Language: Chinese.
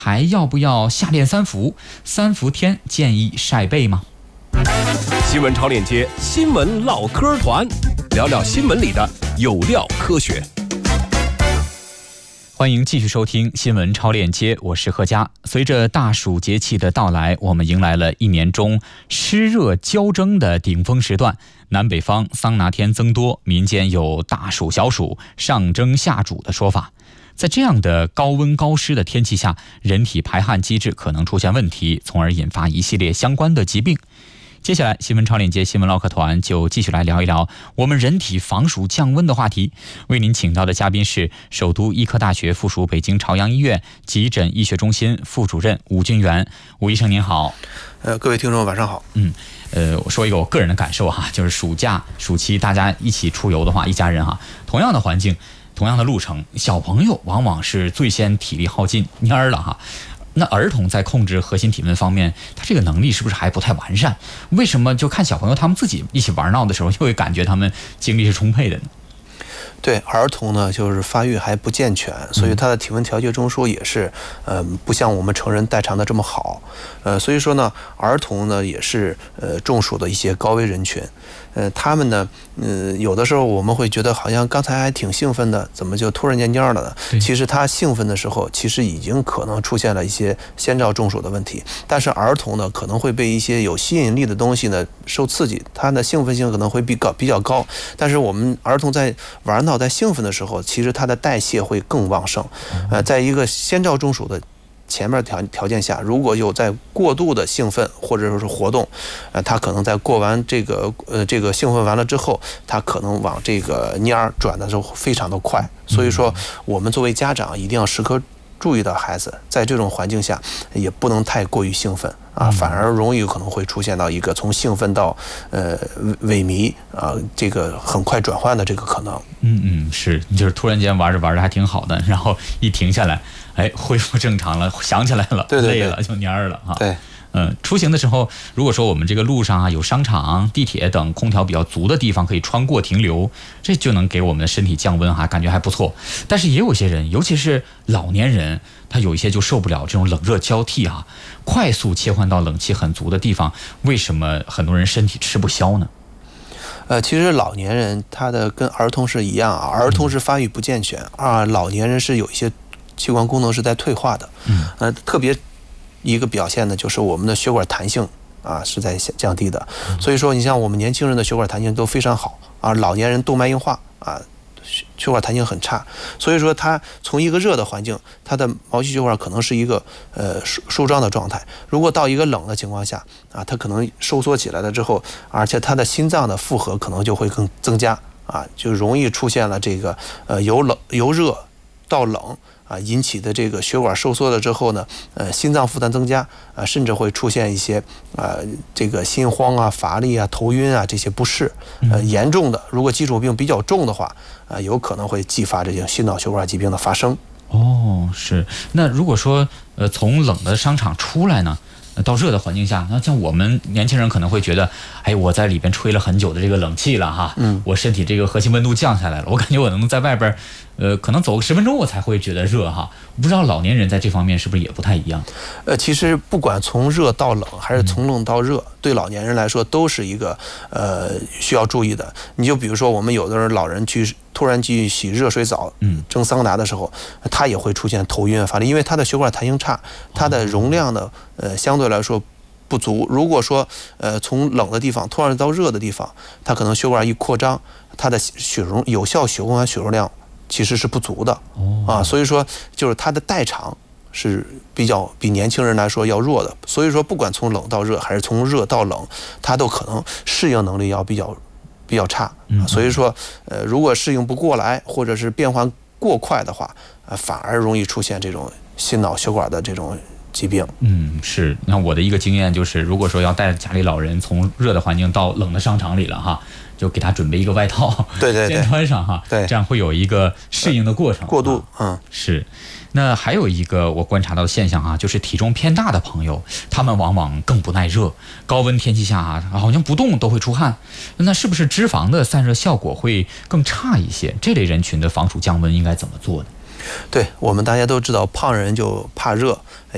还要不要下练三伏？3伏天建议晒被吗？ 新闻超链接，新闻唠嗑团，聊聊新闻里的有料科学。 欢迎继续收听新闻超链接，我是贺佳。随着大暑节气的到来，我们迎来了一年中湿热交争的顶峰时段。南北方桑拿天增多，民间有大暑小暑、上蒸下煮的说法。在这样的高温高湿的天气下，人体排汗机制可能出现问题，从而引发一系列相关的疾病。接下来新闻超链接新闻唠嗑团就继续来聊一聊我们人体防暑降温的话题。为您请到的嘉宾是首都医科大学附属北京朝阳医院急诊医学中心副主任吴军元。吴医生您好。 各位听众晚上好。 我说一个我个人的感受哈，就是暑假暑期大家一起出游的话，一家人哈，同样的环境同样的路程，小朋友往往是最先体力耗尽蔫儿了哈。那儿童在控制核心体温方面，他这个能力是不是还不太完善？为什么就看小朋友他们自己一起玩闹的时候，就会感觉他们精力是充沛的呢？ 对，儿童呢就是发育还不健全，所以他的体温调节中枢也是不像我们成人代偿的这么好。所以说呢，儿童呢也是中暑的一些高危人群。他们呢有的时候我们会觉得好像刚才还挺兴奋的，怎么就突然间蔫了呢？其实他兴奋的时候，其实已经可能出现了一些先兆中暑的问题。但是儿童呢可能会被一些有吸引力的东西呢受刺激，他的兴奋性可能会比较高。但是我们儿童在玩闹在兴奋的时候，其实他的代谢会更旺盛。在一个先兆中暑的前面条件下，如果有在过度的兴奋或者说是活动，他可能在过完这个兴奋完了之后，他可能往这个蔫儿转的时候非常的快。所以说，我们作为家长一定要时刻注意到孩子在这种环境下也不能太过于兴奋啊，反而容易可能会出现到一个从兴奋到萎靡啊，这个很快转换的这个可能。 是，就是突然间玩着玩着还挺好的，然后一停下来，恢复正常了，想起来了， 对累了就蔫儿了哈。 对。 出行的时候，如果说我们这个路上啊有商场、地铁等空调比较足的地方可以穿过停留，这就能给我们的身体降温哈，感觉还不错。但是也有些人，尤其是老年人，他有一些就受不了这种冷热交替啊，快速切换到冷气很足的地方，为什么很多人身体吃不消呢？ 其实老年人他的跟儿童是一样啊，儿童是发育不健全啊，老年人是有一些器官功能是在退化的。特别一个表现呢，就是我们的血管弹性啊是在降低的。所以说，你像我们年轻人的血管弹性都非常好啊，老年人动脉硬化啊，血管弹性很差。所以说，它从一个热的环境，它的毛细血管可能是一个舒张的状态。如果到一个冷的情况下啊，它可能收缩起来了之后，而且它的心脏的负荷可能就会更增加啊，就容易出现了这个由热到冷。引起的这个血管收缩了之后呢，心脏负担增加甚至会出现一些这个心慌啊、乏力啊、头晕啊这些不适。严重的，如果基础病比较重的话，有可能会继发这些心脑血管疾病的发生。 是。那如果说从冷的商场出来呢，到热的环境下，那像我们年轻人可能会觉得，我在里边吹了很久的这个冷气了哈，我身体这个核心温度降下来了，我感觉我能在外边可能走个10分钟我才会觉得热哈。不知道老年人在这方面是不是也不太一样？ 其实不管从热到冷还是从冷到热，对老年人来说都是一个需要注意的。你就比如说我们有的人老人突然去洗热水澡，蒸桑拿的时候，他也会出现头晕乏力，因为他的血管弹性差，他的容量呢相对来说不足。如果说从冷的地方突然到热的地方，他可能血管一扩张，他的有效血供和血容量其实是不足的所以说就是它的代偿是比年轻人来说要弱的。所以说不管从冷到热还是从热到冷，它都可能适应能力要比较差。所以说如果适应不过来或者是变换过快的话，反而容易出现这种心脑血管的这种疾病。 是。那我的一个经验就是，如果说要带家里老人从热的环境到冷的商场里了哈，就给他准备一个外套，先穿上哈，这样会有一个适应的过程。 过渡， 是。那还有一个我观察到的现象就是体重偏大的朋友，他们往往更不耐热，高温天气下好像不动都会出汗。那是不是脂肪的散热效果会更差一些？这类人群的防暑降温应该怎么做呢？ 对，我们大家都知道，胖人就怕热，